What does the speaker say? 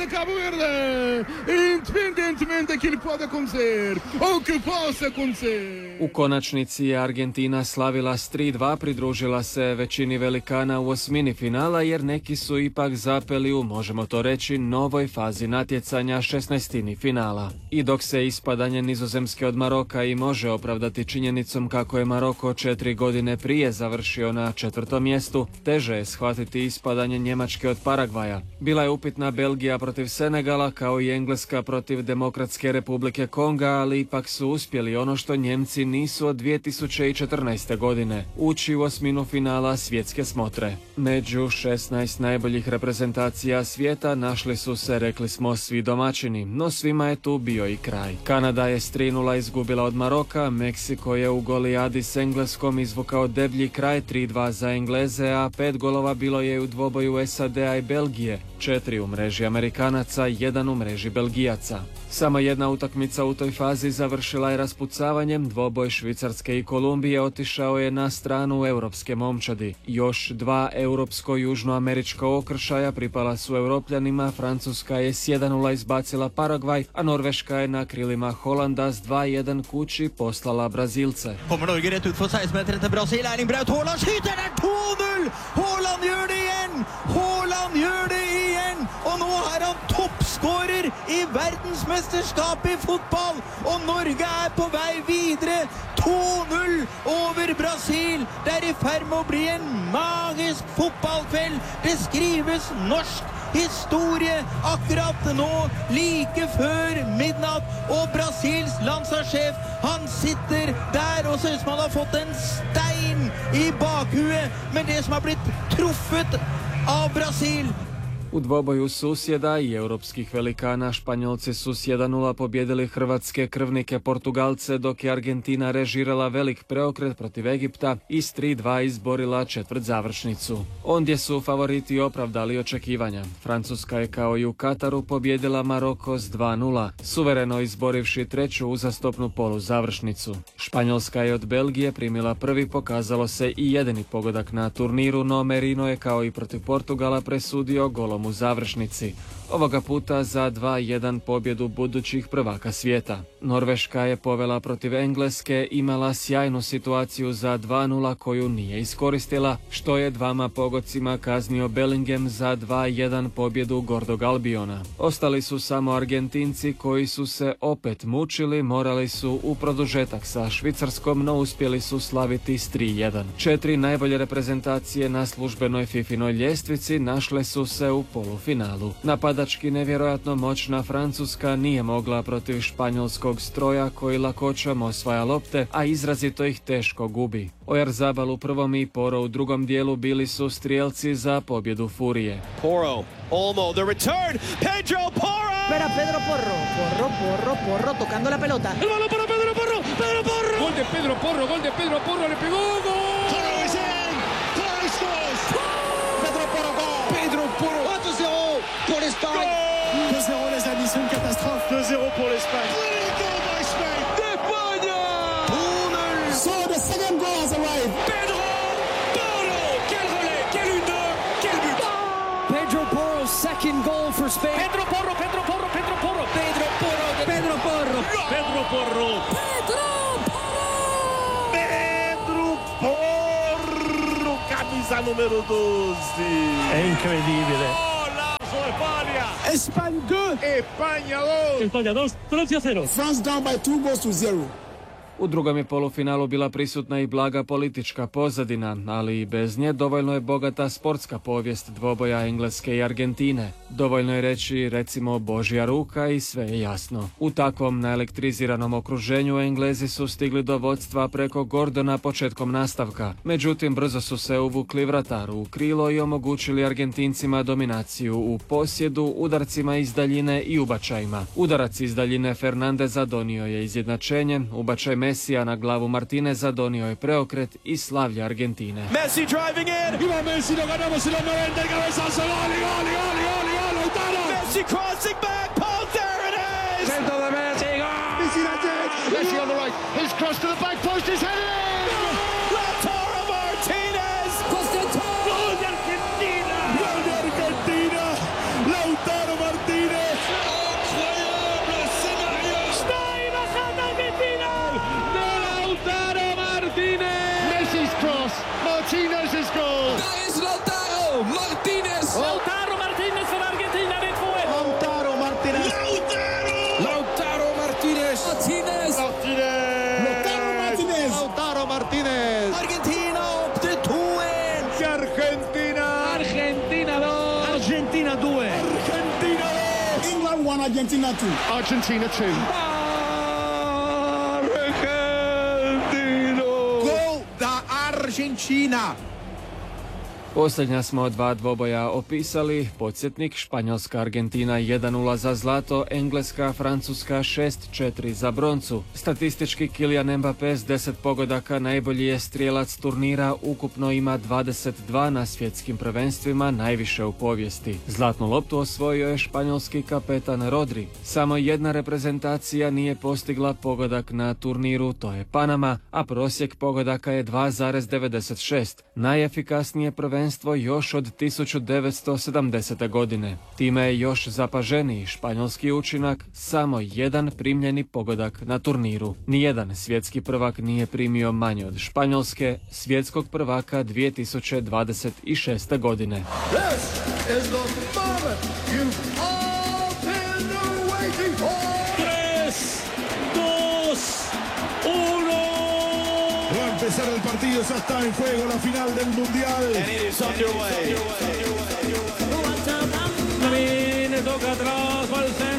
de Cabo Verde. Independentemente que ele pode acontecer, ou que possa acontecer. U konačnici je Argentina slavila s 3-2, pridružila se većini velikana u osmini finala jer neki su ipak zapeli u, možemo to reći, novoj fazi natjecanja 16. finala. I dok se ispadanje Nizozemske od Maroka i može opravdati činjenicom kako je Maroko 4 godine prije završio na 4. mjestu, teže je shvatiti ispadanje Njemačke od Paragvaja. Bila je upitna Belgija protiv Senegala kao i Engleska protiv Demokratske republike Konga, ali ipak su uspjeli ono što Njemci nisu od 2014. godine, ući u osminu finala svjetske smotre. Među 16 najboljih reprezentacija svijeta našli su se, rekli smo, svi domaćini, no svima je tu bio i kraj. Kanada je s 3:0 izgubila od Maroka, Meksiko je u golijadi s Engleskom izvukao deblji kraj 3:2 za Engleze, a 5 golova bilo je u dvoboju SAD-a i Belgije, 4 u mreži Amerikanaca, 1 u mreži Belgijaca. Samo jedna utakmica u toj fazi završila je raspucavanjem, dvoboj Švicarske i Kolumbije otišao je na stranu europske momčadi. Još 2 europsko-južnoamerička okršaja pripala su Europljanima, Francuska je s 1:0 izbacila Paragvaj, a Norveška je na krilima Holanda s 2:1 kući poslala Brazilce. Kommer Norge rett ut for 16-meteren til Brasil. Erling Braut Haaland skyter, det er 2-0! Haaland gjør det igjen! Haaland gjør det igjen! Og nå er han toppskårer i verdensmesterskapet i fotball! Og Norge er på vei videre! 2-0 over Brasil! Det er i ferd med å bli en magisk fotballkveld! Det skrives norsk historie akkurat nå, like før midnatt, og Brasils landslagssjef, han sitter der og ser ut som han har fått en stein i bakhuet, men det som har blitt truffet av Brasil. U dvoboju susjeda i europskih velikana Španjolci su s 1:0 pobjedili hrvatske krvnike Portugalce, dok je Argentina režirala velik preokret protiv Egipta i s 3:2 izborila četvrtzavršnicu. Ondje su favoriti opravdali očekivanja. Francuska je kao i u Kataru pobjedila Maroko s 2:0, suvereno izborivši treću uzastopnu poluzavršnicu. Španjolska je od Belgije primila prvi, pokazalo se, i jedini pogodak na turniru, no Merino je kao i protiv Portugala presudio golom u završnici. Ovoga puta za 2:1 pobjedu budućih prvaka svijeta. Norveška je povela protiv Engleske, imala sjajnu situaciju za 2:0 koju nije iskoristila, što je 2 pogodcima kaznio Bellingham za 2:1 pobjedu Gordog Albiona. Ostali su samo Argentinci koji su se opet mučili, morali su u produžetak sa Švicarskom, no uspjeli su slaviti s 3:1. 4 najbolje reprezentacije na službenoj FIFInoj ljestvici našle su se u polufinalu. Napadački nevjerojatno moćna Francuska nije mogla protiv španjolskog stroja koji lakoćom osvaja lopte, a izrazito ih teško gubi. Oyarzabal u prvom i Porro u drugom dijelu bili su strijelci za pobjedu Furije. Porro, Olmo, the return, Pedro Porro! Espera Pedro Porro, tocando la pelota. El balón para Pedro Porro, Pedro Porro! Gol de Pedro Porro, le pegó, gol! Porro is in! Porro scores! Pedro Porro, gol! Pedro Porro! 2-0 pour l'Espagne. 2-0 les amis, c'est une catastrophe. 2-0 pour l'Espagne. Brilliant goal by Spain! España! 2-0. So the second goal has arrived. Pedro Porro! Quel relais, quel une, quel but! Pedro Porro's second goal for Spain. Pedro Porro! Pedro Porro. Pedro Porro! Pedro Porro! Camisa número 12! È incredibile. Espagne 2. España 2! España 2, Francia 0. France down by 2 goals to 0. U drugom je polufinalu bila prisutna i blaga politička pozadina, ali i bez nje dovoljno je bogata sportska povijest dvoboja Engleske i Argentine. Dovoljno je reći, recimo, Božja ruka i sve je jasno. U takvom naelektriziranom okruženju Englezi su stigli do vodstva preko Gordona početkom nastavka. Međutim, brzo su se uvukli vrataru u krilo i omogućili Argentincima dominaciju u posjedu, udarcima iz daljine i ubačajima. Udarac iz daljine Fernandeza donio je izjednačenje, ubačaj Messija na glavu Martineza donio je preokret i slavlje Argentine. Messi driving in! Y va Messi, lo ganamos en los 90, el cabezazo, gol, Lautaro! Messi crossing back, Paul, there it is! Centro de Messi, gol! Messi on the right, his cross to the back post, his headed in! Lautaro Martinez! Gol de Argentina! Lautaro Martinez! Argentina 2. Argentina 2. England 1, Argentina 2. Argentina 2. Gol da Argentina. Posljednja smo dva dvoboja opisali. Podsjetnik, Španjolska Argentina 1-0 za zlato, Engleska Francuska 6-4 za broncu. Statistički Kylian Mbappé s 10 pogodaka najbolji je strijelac turnira, ukupno ima 22 na svjetskim prvenstvima, najviše u povijesti. Zlatnu loptu osvojio je španjolski kapetan Rodri. Samo jedna reprezentacija nije postigla pogodak na turniru, to je Panama, a prosjek pogodaka je 2,96. Najefikasnije prvenstvo još od 1970. godine. Time je još zapaženiji španjolski učinak, samo jedan primljeni pogodak na turniru. Nijedan svjetski prvak nije primio manje od Španjolske, svjetskog prvaka 2026. godine. This is the moment you've all been waiting for. 3, 2, 1. Va a empezar el partido, ya está en juego la final del Mundial. And it is underway. Viene, toca atrás, va al centro.